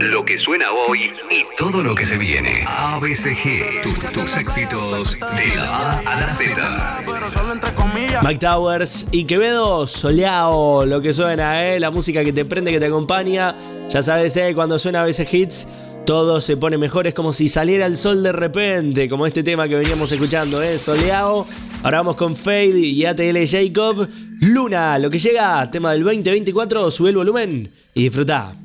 Lo que suena hoy y todo lo que se viene. ABCG, tus éxitos de la A a la Z. Mike Towers y Quevedo, Soleao, lo que suena, la música que te prende, que te acompaña. Ya sabes, cuando suena ABC Hits, todo se pone mejor, es como si saliera el sol de repente, como este tema que veníamos escuchando, Soleao. Ahora vamos con Fade y ATL Jacob. Luna, lo que llega, tema del 2024, sube el volumen y disfruta.